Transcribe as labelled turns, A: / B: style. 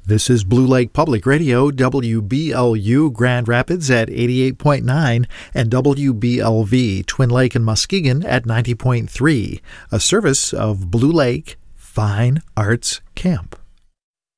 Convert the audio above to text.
A: This is Blue Lake Public Radio, WBLU Grand Rapids at 88.9 and WBLV Twin Lake and Muskegon at 90.3, a service of Blue Lake Fine Arts Camp.